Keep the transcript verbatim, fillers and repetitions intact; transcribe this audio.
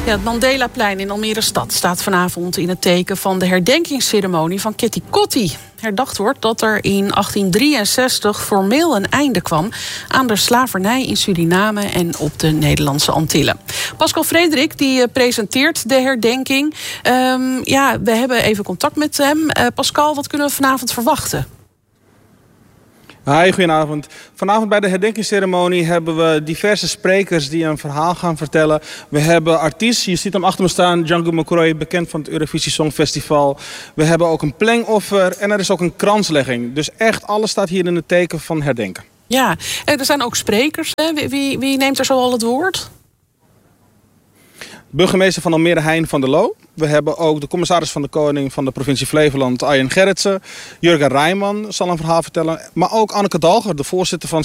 Ja, het Mandelaplein in Almere stad staat vanavond in het teken van de herdenkingsceremonie van Kitty Kotti. Herdacht wordt dat er in achttien drieënzestig formeel een einde kwam aan de slavernij in Suriname en op de Nederlandse Antillen. Pascal Frederik die presenteert de herdenking. Um, ja, we hebben even contact met hem. Uh, Pascal, wat kunnen we vanavond verwachten? Hi, goedenavond. Vanavond bij de herdenkingsceremonie hebben we diverse sprekers die een verhaal gaan vertellen. We hebben artiesten, je ziet hem achter me staan, Django McCroy, bekend van het Eurovisie Songfestival. We hebben ook een plengoffer en er is ook een kranslegging. Dus echt alles staat hier in het teken van herdenken. Ja, er zijn ook sprekers. Hè? Wie, wie neemt er zo al het woord? Burgemeester van Almere, Hein van der Loo. We hebben ook de commissaris van de Koning van de provincie Flevoland, Arjen Gerritsen. Jurgen Rijman zal een verhaal vertellen. Maar ook Anneke Dalger, de voorzitter van